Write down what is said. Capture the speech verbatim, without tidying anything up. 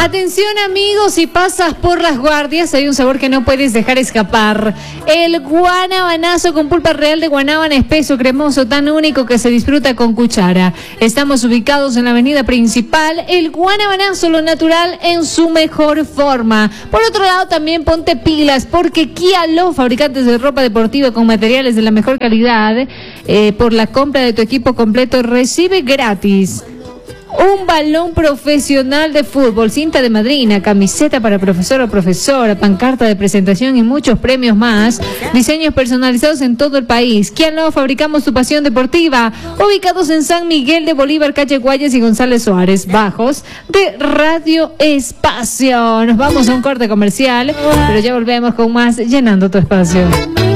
Atención amigos, si pasas por Las Guardias hay un sabor que no puedes dejar escapar. El guanabanazo con pulpa real de guanábana espeso, cremoso, tan único que se disfruta con cuchara. Estamos ubicados en la avenida principal. El guanabanazo, lo natural en su mejor forma. Por otro lado también ponte pilas porque Kia Lo, fabricantes de ropa deportiva con materiales de la mejor calidad, eh, por la compra de tu equipo completo recibe gratis un balón profesional de fútbol, cinta de madrina, camiseta para profesor o profesora, pancarta de presentación y muchos premios más. Diseños personalizados en todo el país. Kia Lo, fabricamos tu pasión deportiva. Ubicados en San Miguel de Bolívar, calle Guayas y González Suárez, bajos de Radio Espacio. Nos vamos a un corte comercial, pero ya volvemos con más Llenando tu Espacio.